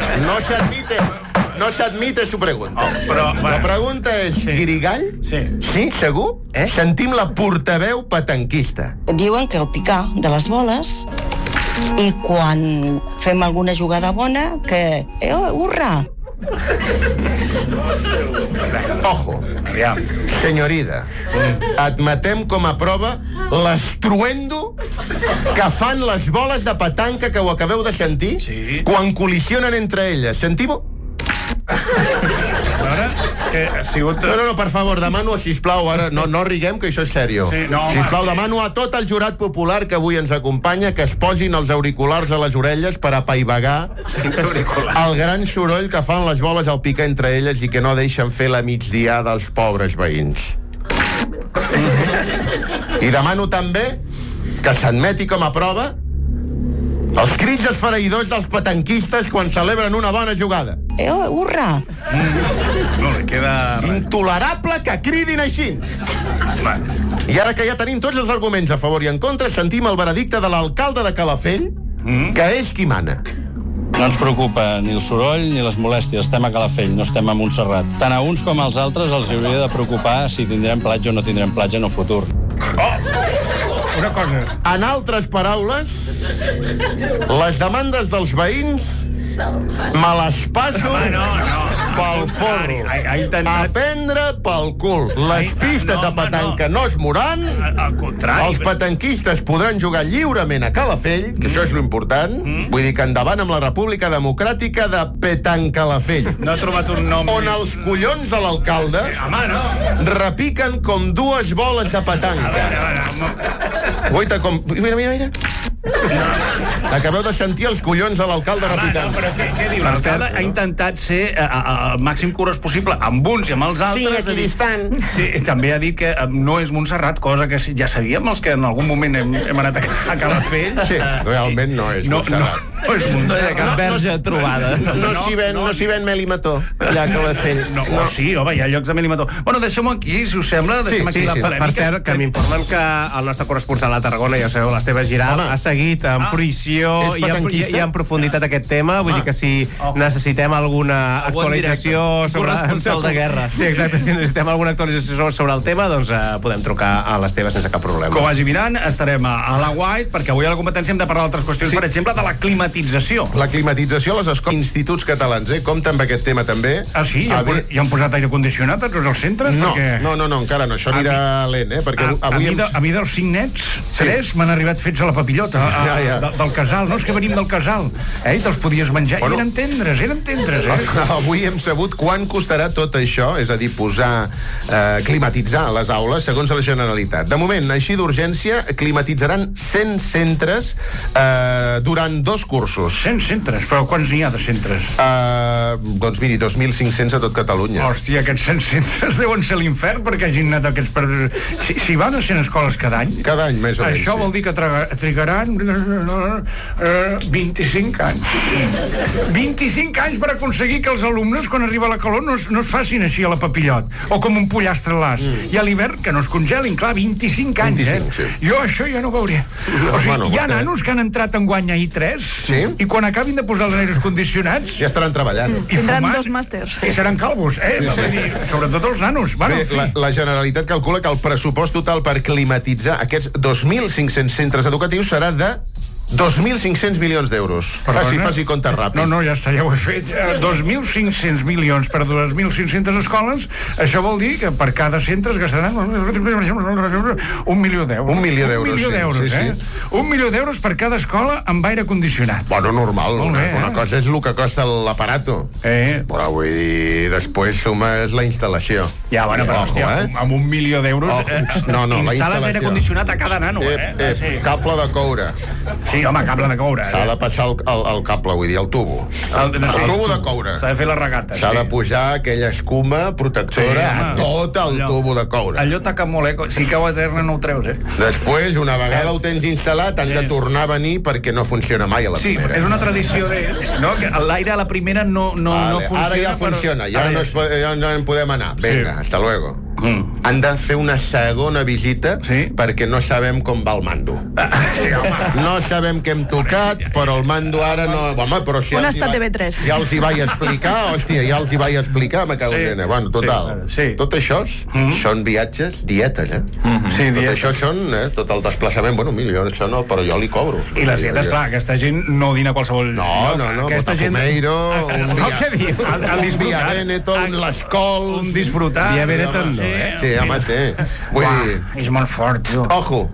no s'admite su pregunta. La pregunta és grigall? Sí, segur? Sentim la portaveu petanquista. Diuen que el picar de les boles i quan fem alguna jugada bona que... hurra! Ojo, senyorida, admetem com a prova l'esstruendo que fan les boles de petanca que ho acabeu de sentir quan col·lisionen entre elles. Sentim-ho? que ha sigut... No, per favor, demano, sisplau, ara no riguem, que això és sèrio. Sisplau, demano a tot el jurat popular que avui ens acompanya que es posin els auriculars a les orelles per apaivagar el gran soroll que fan les boles al picar entre elles i que no deixen fer la migdiada als pobres veïns. I demano també que s'admeti com a prova els crits esfereïdors dels petanquistes quan celebren una bona jugada. Hurra! No li queda... Intolerable que cridin així! I ara que ja tenim tots els arguments a favor i en contra, sentim el veredicte de l'alcalde de Calafell, que és qui mana. No ens preocupa ni el soroll ni les molèsties. Estem a Calafell, no estem a Montserrat. Tant a uns com als altres els hauria de preocupar si tindrem platja o no tindrem platja en el futur. Una cosa. En altres paraules, les demandes dels veïns me les passo pel forro. A prendre pel cul. Les pistes de petanca no es moran. Els petanquistes podran jugar lliurement a Calafell, que això és l'important. Vull dir que endavant amb la República Democràtica de Petancalafell. No he trobat un nom. On els collons de l'alcalde repiquen com dues boles de petanca. Guaita, com... Mira. Acabeu de sentir els collons de l'alcalde repicant. Què diu? L'alcalde ha intentat ser el màxim curós possible amb uns i amb els altres. Sí, equidistant. Sí, també ha dit que no és Montserrat, cosa que ja sabíem els que en algun moment hem anat a Calafell. Sí, realment no és Montserrat. No és Montserrat. Cap verge trobada. No s'hi ven mel i mató, allà a Calafell. No, sí, home, hi ha llocs de mel i mató. Bueno, deixem-ho aquí, si us sembla. Deixem aquí la polèmica. Per cert, que m'informen que el nostre corresponsal a Tarragona, ja sabeu, l'Esteve Giral, ha seguit amb fruïció i en profunditat aquest tema. Vull dir que si necessitem alguna actualització sobre... Corresponsal de guerra. Sí, exacte. Si necessitem alguna actualització sobre el tema, doncs podem trucar a l'Esteve sense cap problema. Com vagi mirant, estarem a la White, perquè avui a la competència hem de parlar d'altres qüestions, per exemple, de la climatització. La climatització a les escoles, instituts catalans, compta amb aquest tema també. Ah, sí? Ja han posat aire condicionat a tots els centres? No, encara no. Això anirà lent, perquè avui... A mi dels 5 nets, 3 m'han arribat fets a la papillota, del casal. No, és que venim del casal. I te'ls podies menjar. I eren tendres. Avui hem sabut quan costarà tot això, és a dir, climatitzar les aules segons la Generalitat. De moment, així d'urgència, climatitzaran 100 centres durant 2 cursos. 100 centres? Però quants n'hi ha de centres? Doncs miri, 2.500 a tot Catalunya. Hòstia, aquests 100 centres deuen ser l'infern perquè hagin anat aquests... Si van a 100 escoles cada any... Cada any, més o menys. Això vol dir que trigaran 25 anys. 25 anys per aconseguir que els alumnes, quan arriba la calor, no es facin així a la papillot, o com un pollastre a l'as. I a l'hivern, que no es congelin, clar, 25 anys, 25, sí. Jo això ja no ho veuré. O sigui, hi ha nanos que han entrat en guany a I3, i quan acabin de posar els aires condicionats... Ja estaran treballant. Tindran 2 màsters. I seran calvos, sobretot els nanos. La Generalitat calcula que el pressupost total per climatitzar aquests 2.500 centres educatius serà de 2.500 milions d'euros. Faci compte ràpid. No, ja està, ja ho he fet. 2.500 milions per 2.500 escoles, això vol dir que per cada centre es gastaran $1 milió d'euros. $1 milió d'euros, sí. $1 milió d'euros per cada escola amb aire condicionat. Bueno, normal. Una cosa és el que costa l'aparato. Però vull dir, després sumes la instal·lació. Ja, bueno, però hòstia, amb $1 milió d'euros instal·les aire condicionat a cada nano. Cable de coure. Sí, home, cable de coure. S'ha de passar el cable, vull dir, el tubo. El tubo de coure. S'ha de fer la regata. S'ha de pujar aquella escuma protectora a tot el tubo de coure. Allò taca molt, si cau a terra no ho treus, Després, una vegada ho tens instal·lat, han de tornar a venir perquè no funciona mai a la primera. Sí, és una tradició d'ells, no? Que l'aire a la primera no funciona. Ara ja funciona, ja no en podem anar. Vinga, hasta luego. Han de fer una segona visita perquè no sabem com va el mando. No sabem què hem tocat, però el mando ara no... Home, però si un estat de B3. Ja els hi vaig explicar, me cago en nena. Bueno, total. Tot això són viatges, dietes, Sí, tot això són, tot el desplaçament, bueno, mira, però jo li cobro. I les dietes, clar, aquesta gent no dina a qualsevol... No, Botafumeiro, un Via Benetton, l'Escol... Un disfrutar. Via Benetton, Sí, home, sí. Vull dir... És molt fort, tu. Ojo,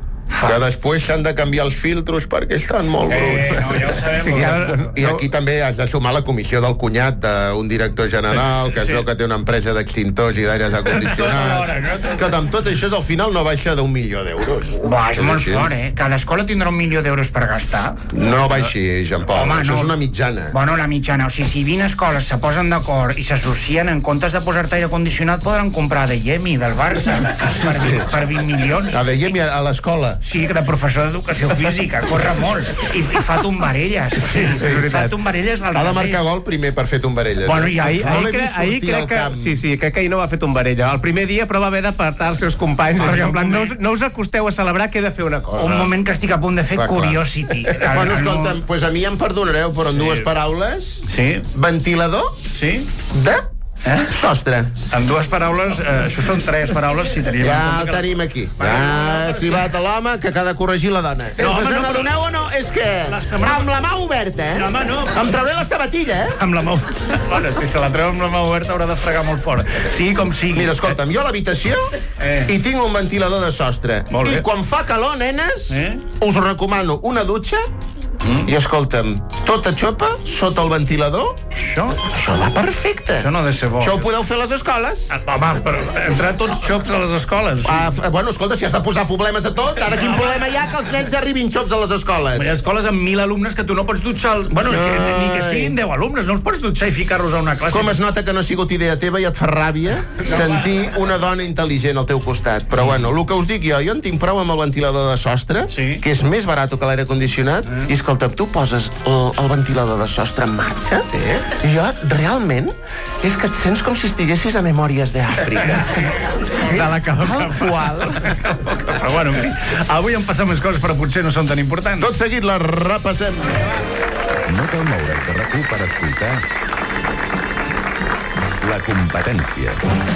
Que després s'han de canviar els filtros perquè estan molt bruts. No, ja ho sabem. I aquí també has de sumar la comissió del cunyat d'un director general, que es veu que té una empresa d'extintors i d'aires acondicionats. Que amb tot això al final no baixa d'1 milió d'euros. Va, és molt fort, Cada escola tindrà 1 milió d'euros per gastar. No va així, Jean-Paul. Això és una mitjana. Bueno, la mitjana. O sigui, si 20 escoles se posen d'acord i s'associen, en comptes de posar-te aire condicionat, podran comprar Adeyemi del Barça per 20 milions. Adeyemi a l'escola? Sí, de professor d'educació física. Corre molt. I fa tombarelles. Fa tombarelles al revés. Ha de marcar gol primer per fer tombarelles. Bueno, i ahir crec que... Sí, crec que ahir no va fer tombarella. El primer dia, però va haver d'apartar els seus companys, perquè en plan, no us acosteu a celebrar que he de fer una cosa. Un moment que estic a punt de fer Curiosity. Bueno, escolta'm, doncs a mi em perdonareu, però en dues paraules... Sí. Ventilador? Sí. De... Sostre. En dues paraules, això són 3 paraules, si tenim... Ja el tenim aquí. Ja s'hi va l'home, que ha de corregir la dona. Us n'adoneu o no? És que... Amb la mà oberta, No, home, no. Em trauré la sabatilla, Amb la mà... Bueno, si se la treu amb la mà oberta haurà de fregar molt fort. Sí, com sigui. Mira, escolta'm, jo a l'habitació hi tinc un ventilador de sostre. I quan fa calor, nenes, us recomano una dutxa i, escolta'm, tota xopa sota el ventilador. Això va perfecte. Això no ha de ser bo. Això ho podeu fer a les escoles. Home, però entrar tots xops a les escoles. Bueno, escolta, si has de posar problemes a tot, ara quin problema hi ha que els nens arribin xops a les escoles? Hi ha escoles amb 1.000 alumnes que tu no pots dutxar... Bueno, ni que siguin 10 alumnes, no els pots dutxar i ficar-los a una classe. Com es nota que no ha sigut idea teva i et fa ràbia sentir una dona intel·ligent al teu costat. Però bueno, el que us dic jo en tinc prou amb el ventilador de sostre, que és més barat que l'aire condicionat, i escolta, tu poses el ventilador de sostre en marxa, i jo realment és que et sents com si estiguessis a Memòries d'Àfrica. De la calor qual. Però bueno, en fi, avui em passen més coses, però potser no són tan importants. Tot seguit la repassem. No cal moure's de RAC1 per escoltar La Competència.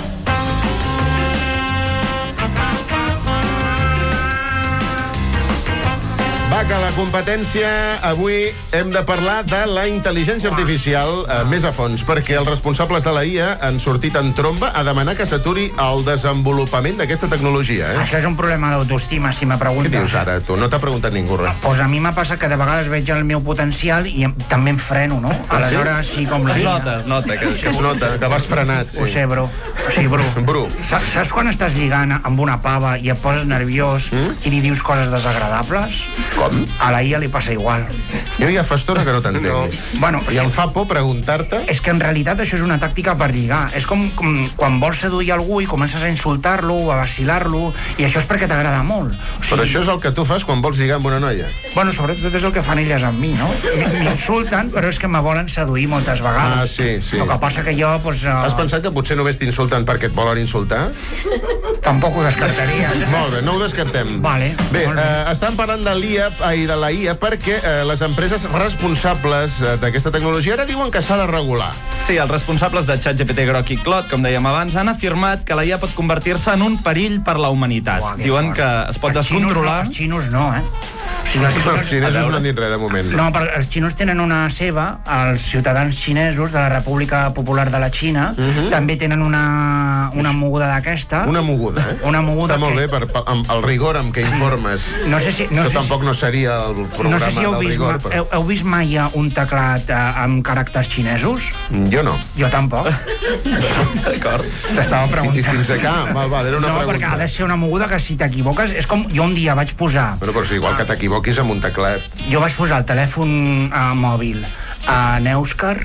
Va, que la competència avui hem de parlar de la intel·ligència artificial més a fons, perquè els responsables de la IA han sortit en tromba a demanar que s'aturi el desenvolupament d'aquesta tecnologia. Això és un problema d'autoestima, si me preguntes. Què dius ara, tu? No t'ha preguntat ningú res. Pues a mi m'ha passat que de vegades veig el meu potencial i també em freno, no? Aleshores, sí, com la IA. Es nota que vas frenat. Ho sé, bro. Sí, Bru. Saps quan estàs lligant amb una pava i et poses nerviós i li dius coses desagradables? Com? A la IA li passa igual. Jo ja fa estona que no t'entenc. No. Bueno, I em fa por preguntar-te... És que en realitat això és una tàctica per lligar. És com quan vols seduir algú i comences a insultar-lo o a vacilar-lo, i això és perquè t'agrada molt. Però això és el que tu fas quan vols lligar amb una noia? Bueno, sobretot és el que fan elles amb mi, no? M'insulten, però és que me volen seduir moltes vegades. Sí. El que passa que jo, doncs... Has pensat que potser només t'insulten perquè et volen insultar? Tampoc ho descartaria. Molt bé, no ho descartem. Vale. Bé, estan parlant de la IA perquè les empreses responsables d'aquesta tecnologia ara diuen que s'ha de regular. Sí, els responsables de ChatGPT, Grok i Claude, com dèiem abans, han afirmat que la IA pot convertir-se en un perill per la humanitat. Diuen que es pot descontrolar... Els xinos no, Els xinesos no han dit res de moment. No, perquè els xinos tenen una seva, els ciutadans xinesos de la República Popular de la Xina també tenen una moguda d'aquesta. Una moguda, Una moguda. Està molt bé amb el rigor amb què informes. No sé si... Això tampoc no seria el programa del rigor. Heu vist mai un teclat amb caràcters xinesos? Jo no. Jo tampoc. D'acord. T'estava preguntant. I fins acá? Val, era una pregunta. No, perquè ha de ser una moguda que si t'equivoques... És com jo un dia vaig posar... Però si igual que t'equivoquis amb un teclat. Jo vaig posar el telèfon mòbil a Neuscar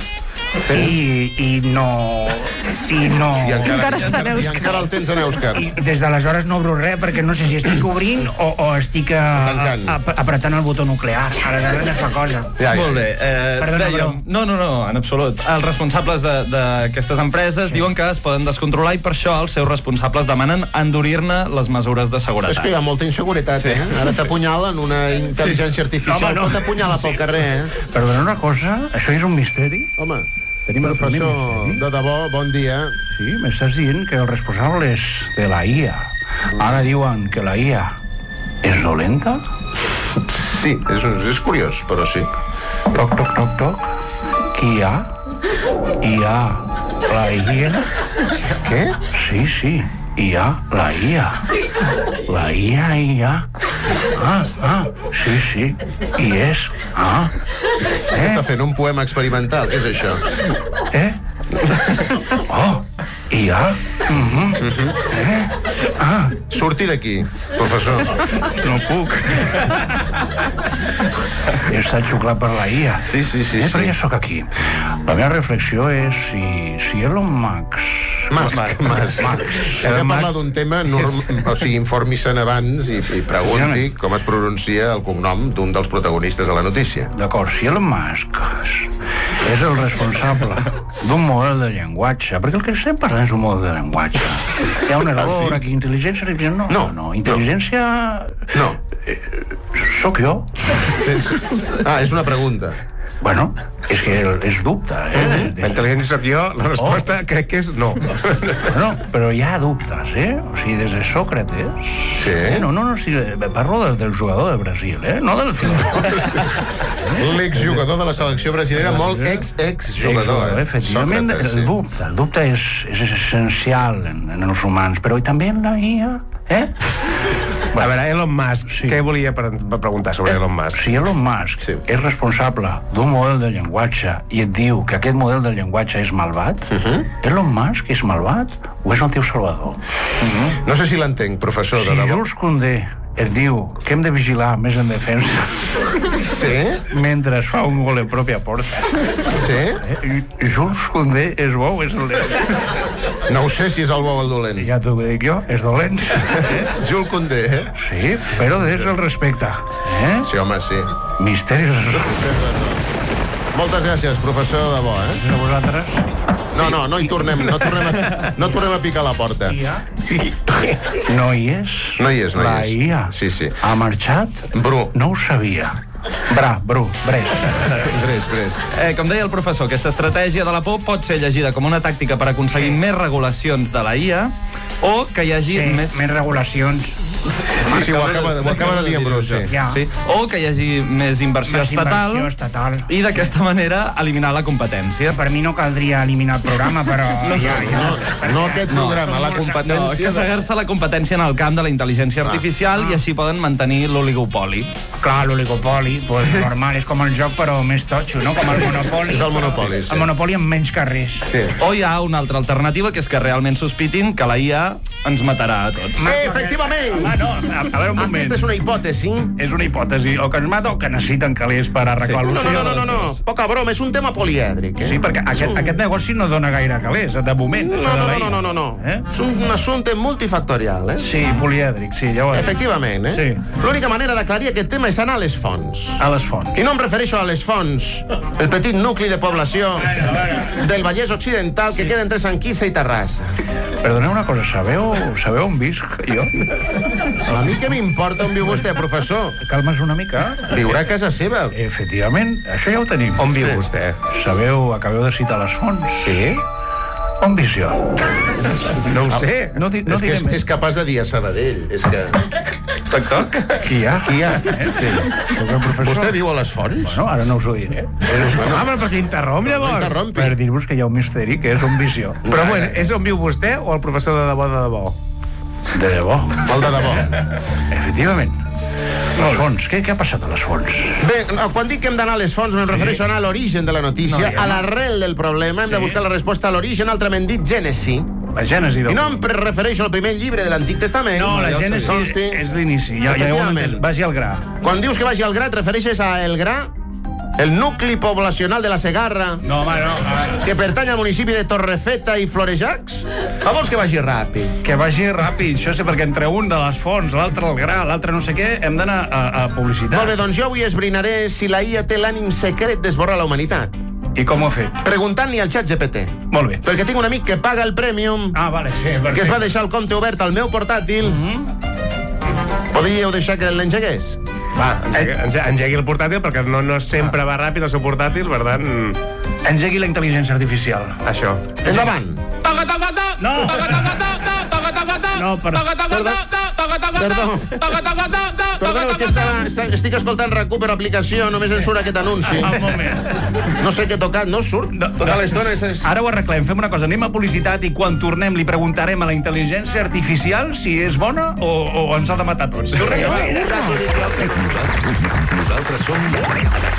i no... I encara el tens a Neuscar. I des d'aleshores no obro res perquè no sé si estic obrint o estic apretant el botó nuclear. Aleshores no fa cosa. Molt bé. Dèiem, no, en absolut. Els responsables d'aquestes empreses diuen que es poden descontrolar i per això els seus responsables demanen endurir-ne les mesures de seguretat. És que hi ha molta inseguretat, Ara t'apunyalen una intel·ligència artificial, no t'apunyala pel carrer, Perdona una cosa, això és un misteri? Home, professor, de debò, bon dia. Sí, m'estàs dient que els responsables de la IA ara diuen que la IA és dolenta? Sí, és curiós, però sí. Toc, toc, toc, toc. Qui hi ha? Hi ha la IA. Què? Sí, hi ha la IA. La IA hi ha. Sí, i és. Està fent un poema experimental, què és això? I ja? Surti d'aquí, professor. No puc. He estat xuclat per la IA. Sí. Però ja sóc aquí. La meva reflexió és si Elon Musk. Si hem parlat d'un tema, o sigui, informi-se'n abans i pregunti com es pronuncia el cognom d'un dels protagonistes de la notícia. D'acord, si Elon Musk és el responsable d'un model de llenguatge, perquè el que estem parlant és un model de llenguatge. Hi ha un error aquí, intel·ligència artificial? No, intel·ligència... No. Sóc jo. És una pregunta. Bueno, és que és dubte. La intel·ligència sóc jo, la resposta crec que és no. No, però hi ha dubtes, O sigui, des de Sòcrates... Sí? No, parlo del jugador de Brasil, no del filòsof. L'exjugador de la selecció brasilera, molt ex-jugador. Efectivament, el dubte és essencial en els humans, però també en la IA, A veure, Elon Musk, què volia preguntar sobre Elon Musk? Si Elon Musk és responsable d'un model de llenguatge i et diu que aquest model de llenguatge és malvat, Elon Musk és malvat o és el teu salvador? No sé si l'entenc, professor, de debò. Si Jules Condé et diu que hem de vigilar més en defensa mentre es fa un gol en pròpia porta. Jules Condé és bo o és dolent? No ho sé si és el bo o el dolent. Ja t'ho dic jo, és dolent. Jules Condé, Sí, però des del respecte. Sí, home, sí. Misteris. Moltes gràcies, professor, de debò, A vosaltres? No hi tornem, no tornem a picar la porta. No hi és? No hi és. La IA Sí. ha marxat? Bru. No ho sabia. Bres. Com deia el professor, aquesta estratègia de la por pot ser llegida com una tàctica per aconseguir més regulacions de la IA o que hi hagi més regulacions. Sí, ho acaba de dir en Bru, sí. O que hi hagi més inversió estatal i d'aquesta manera eliminar la competència. Per mi no caldria eliminar el programa, però... No aquest programa, la competència... Carregar-se la competència en el camp de la intel·ligència artificial i així poden mantenir l'oligopoli. Clar, l'oligopoli, normal, és com el joc però més totxo, no? Com el Monopoli. És el Monopoli, El Monopoli amb menys carrers. O hi ha una altra alternativa, que és que realment sospitin que la IA ens matarà a tots. Efectivament! A veure, un moment. Aquesta és una hipòtesi. És una hipòtesi. O que ens mata o que necessiten calés per arreglar l'oceà. No. Poca broma, és un tema polièdric. Sí, perquè aquest negoci no dona gaire calés, de moment. No. És un assumpte multifactorial, Sí, polièdric, sí, ja ho he dit. Efectivament, Sí. L'única manera d'aclarir aquest tema és anar a les fonts. A les fonts. I no em refereixo a les fonts, el petit nucli de població del Vallès Occidental que queda entre Sant Quirze i Terrassa. Perdoneu una cosa, sabeu on visc jo? A mi què m'importa on viu vostè, professor? Calma's una mica. Viurà a casa seva. Efectivament, això ja ho tenim. On viu vostè? Acabeu de citar les fonts. Sí? On visc jo? No ho sé. És capaç de dir a Sabadell. És que... Toc. Qui hi ha? Sí. Vostè viu a les fonts? Bueno, ara no us ho diré. Però per què interromp, llavors? Per dir-vos que hi ha un misteri que és on visc jo. Però bueno, és on viu vostè o el professor de debò? De debò. Molt de debò. Efectivament. Les fonts. Què ha passat a les fonts? Bé, quan dic que hem d'anar a les fonts, em refereixo a anar a l'origen de la notícia, a l'arrel del problema. Hem de buscar la resposta a l'origen, altrament dit Gènesi. La Gènesi. I no em refereixo al primer llibre de l'Antic Testament. No, la Gènesi és l'inici. Ja ho hem entès. Vagi al gra. Quan dius que vagi al gra, et refereixes a el gra? El nucli poblacional de la Segarra? No, home, no. Que pertany al municipi de Torrefeta i Florejacs? O vols que vagi ràpid? Que vagi ràpid, això sí, perquè entre un de les fonts, l'altre el gra, l'altre no sé què, hem d'anar a publicitat. Molt bé, doncs jo avui esbrinaré si la IA té l'ànim secret d'esborrar la humanitat. I com ho ha fet? Preguntant-li al xat GPT. Molt bé. Perquè tinc un amic que paga el Premium. Vale, sí, perfecte. Que es va deixar el compte obert al meu portàtil. Podríeu deixar que l'engegués? Va, engegui el portàtil, perquè no sempre va ràpid el seu portàtil, per tant... Engegui la intel·ligència artificial. Això. Endavant. No, Perdó. Perdoneu, que estic escoltant RAC1 per aplicació, només em surt aquest anunci. Un moment. No sé què he tocat, no surt? Tota l'estona és... Ara ho arreglem, fem una cosa, anem a publicitat i quan tornem li preguntarem a la intel·ligència artificial si és bona o ens ha de matar tots. Nosaltres som